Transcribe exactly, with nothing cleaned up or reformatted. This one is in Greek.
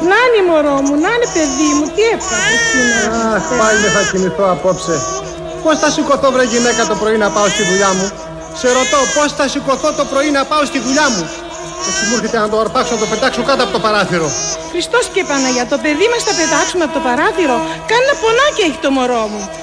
Νάνι μωρό μου, νάνι παιδί μου, τι έπαθες σήμερα? Αχ, πάλι δεν θα κοιμηθώ απόψε. Πώς θα σηκωθώ βρε γυναίκα το πρωί να πάω στη δουλειά μου? Σε ρωτώ, πώς θα σηκωθώ το πρωί να πάω στη δουλειά μου? Έτσι μου έρχεται να το αρπάξω, να το πετάξω κάτω από το παράθυρο. Χριστός και Παναγιά, το παιδί μας θα πετάξουμε από το παράθυρο. Κάνει ένα πονάκι έχει το μωρό μου.